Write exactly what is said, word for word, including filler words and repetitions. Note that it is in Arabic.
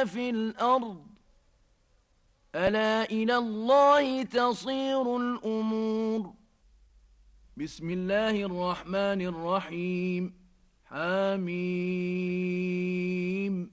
ما في الأرض ألا إلى الله تصير الأمور. بسم الله الرحمن الرحيم. حميم.